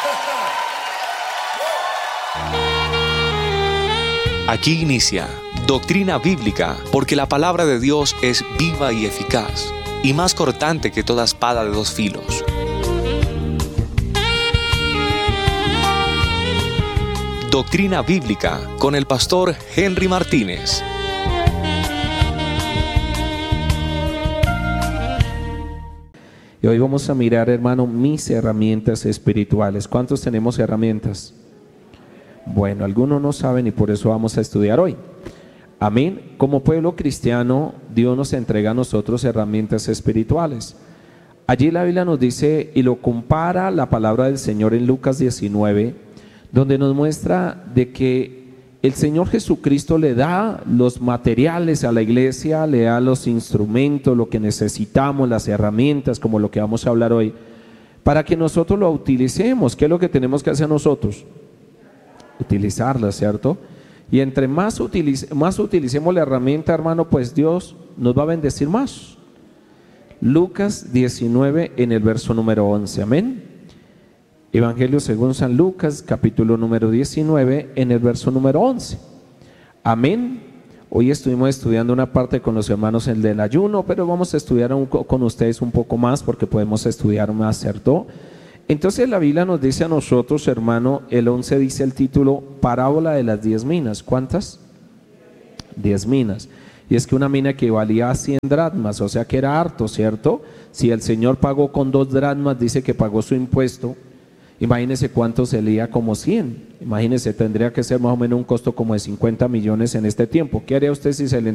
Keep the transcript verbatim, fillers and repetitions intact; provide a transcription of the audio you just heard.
Aquí inicia Doctrina Bíblica, porque la palabra de Dios es viva y eficaz, y más cortante que toda espada de dos filos. Doctrina Bíblica con el pastor Henry Martínez. Y hoy vamos a mirar, hermano, mis herramientas espirituales. ¿Cuántos tenemos herramientas? Bueno, algunos no saben y por eso vamos a estudiar hoy. Amén. Como pueblo cristiano, Dios nos entrega a nosotros herramientas espirituales. Allí la Biblia nos dice y lo compara la palabra del Señor en Lucas diecinueve, donde nos muestra de que el Señor Jesucristo le da los materiales a la iglesia, le da los instrumentos, lo que necesitamos, las herramientas, como lo que vamos a hablar hoy, para que nosotros lo utilicemos. ¿Qué es lo que tenemos que hacer nosotros? Utilizarla, ¿cierto? Y entre más, utilice, más utilicemos la herramienta, hermano, pues Dios nos va a bendecir más. Lucas diecinueve en el verso número once, amén. Evangelio según San Lucas, capítulo número diecinueve en el verso número once, amén. Hoy estuvimos estudiando una parte con los hermanos el del ayuno, pero vamos a estudiar un, con ustedes un poco más porque podemos estudiar más, ¿cierto? Entonces la Biblia nos dice a nosotros, hermano, el once dice el título, parábola de las diez minas. ¿Cuántas? Diez minas. Y es que una mina equivalía a cien dracmas, o sea que era harto, ¿cierto? Si el Señor pagó con dos dracmas, dice que pagó su impuesto, imagínese cuánto salía, como cien. Imagínese, tendría que ser más o menos un costo como de cincuenta millones en este tiempo. ¿Qué haría usted si se le